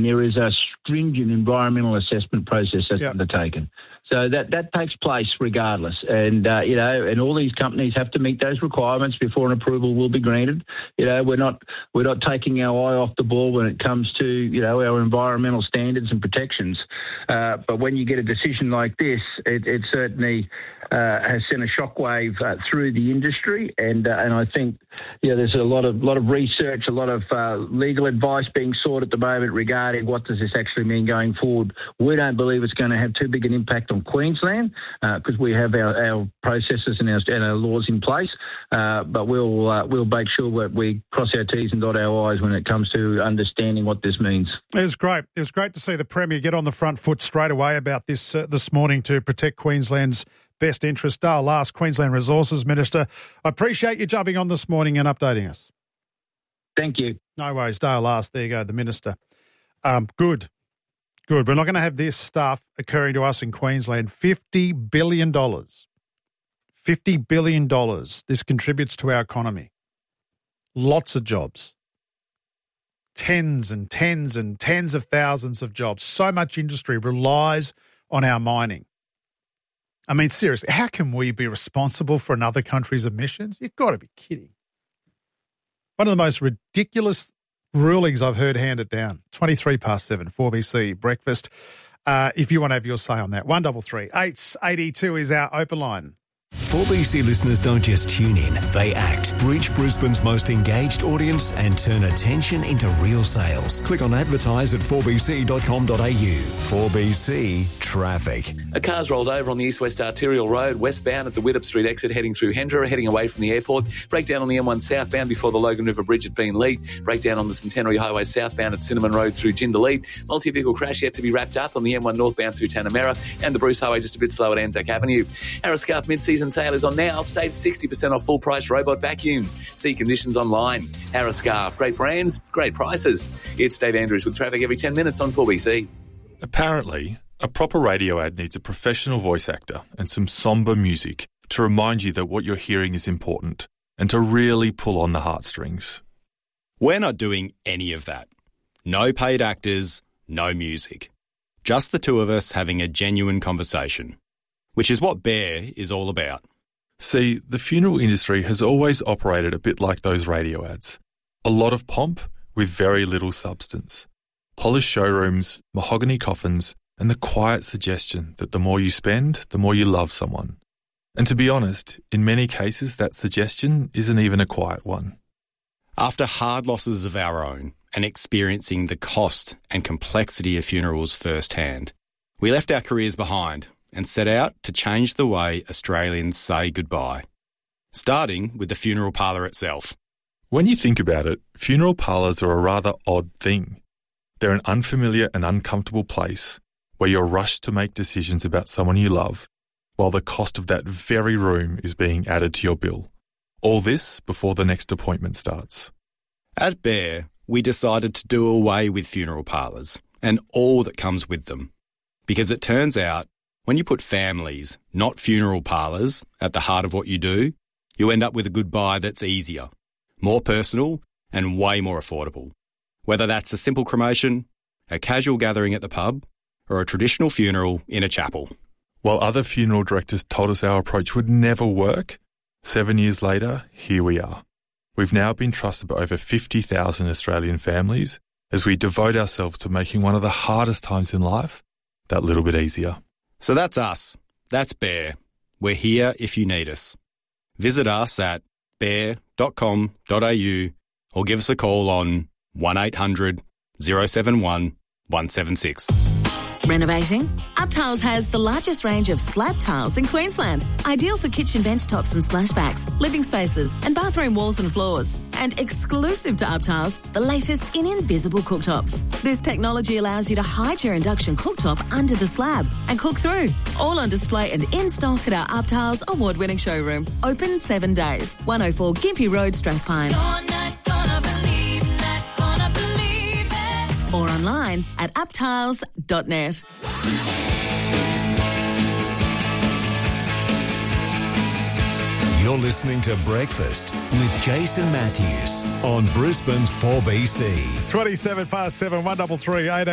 there is a stringent environmental assessment process that's undertaken. So that takes place regardless. And, and all these companies have to meet those requirements before an approval will be granted. We're not taking our eye off the ball when it comes to, our environmental standards and protections. But when you get a decision like this, it certainly has sent a shockwave through the industry. And I think, there's a lot of research, a lot of legal advice being sought at the moment regarding what does this actually mean going forward. We don't believe it's going to have too big an impact on Queensland because we have our processes and our laws in place. But we'll make sure that we cross our T's and dot our I's when it comes to understanding what this means. It was great. It was great to see the Premier get on the front foot straight away about this this morning to protect Queensland's best interest. Dale Last, Queensland Resources Minister. I appreciate you jumping on this morning and updating us. Thank you. No worries. Dale Last, there you go, the Minister. Good. We're not going to have this stuff occurring to us in Queensland. $50 billion. $50 billion. This contributes to our economy. Lots of jobs. Tens and tens and tens of thousands of jobs. So much industry relies on our mining. I mean, seriously, how can we be responsible for another country's emissions? You've got to be kidding. One of the most ridiculous rulings I've heard handed down. 7:23, 4BC breakfast. If you want to have your say on that, 133 882 is our open line. 4BC listeners don't just tune in, they act. Reach Brisbane's most engaged audience and turn attention into real sales. Click on advertise at 4bc.com.au. 4BC Traffic. A car's rolled over on the East-West Arterial Road, westbound at the Withop Street exit, heading through Hendra, heading away from the airport. Breakdown on the M1 southbound before the Logan River Bridge at Beenleigh. Breakdown on the Centenary Highway southbound at Cinnamon Road through Jindalee. Multi-vehicle crash yet to be wrapped up on the M1 northbound through Tanamera, and the Bruce Highway just a bit slow at Anzac Avenue. Arrowscarf mid-season sale is on now. Save 60% off full price robot vacuums. See conditions online. Arrowscarf, great brands, great prices. It's Dave Andrews with traffic every 10 minutes on 4BC. Apparently, a proper radio ad needs a professional voice actor and some sombre music to remind you that what you're hearing is important and to really pull on the heartstrings. We're not doing any of that. No paid actors, no music. Just the two of us having a genuine conversation, which is what Bear is all about. See, the funeral industry has always operated a bit like those radio ads. A lot of pomp with very little substance. Polished showrooms, mahogany coffins, and the quiet suggestion that the more you spend, the more you love someone. And to be honest, in many cases that suggestion isn't even a quiet one. After hard losses of our own and experiencing the cost and complexity of funerals firsthand, we left our careers behind and set out to change the way Australians say goodbye, starting with the funeral parlour itself. When you think about it, funeral parlours are a rather odd thing. They're an unfamiliar and uncomfortable place where you're rushed to make decisions about someone you love, while the cost of that very room is being added to your bill. All this before the next appointment starts. At Bear, we decided to do away with funeral parlours and all that comes with them, because it turns out when you put families, not funeral parlours, at the heart of what you do, you end up with a goodbye that's easier, more personal and way more affordable. Whether that's a simple cremation, a casual gathering at the pub, or a traditional funeral in a chapel. While other funeral directors told us our approach would never work, 7 years later, here we are. We've now been trusted by over 50,000 Australian families as we devote ourselves to making one of the hardest times in life that little bit easier. So that's us. That's Bear. We're here if you need us. Visit us at bear.com.au or give us a call on 1800 071 176. Renovating? UpTiles has the largest range of slab tiles in Queensland. Ideal for kitchen benchtops and splashbacks, living spaces and bathroom walls and floors. And exclusive to UpTiles, the latest in invisible cooktops. This technology allows you to hide your induction cooktop under the slab and cook through. All on display and in stock at our UpTiles award-winning showroom. Open 7 days. 104 Gympie Road, Strathpine. Or online at uptiles.net. You're listening to Breakfast with Jason Matthews on Brisbane's 4BC. 7:27, 133 8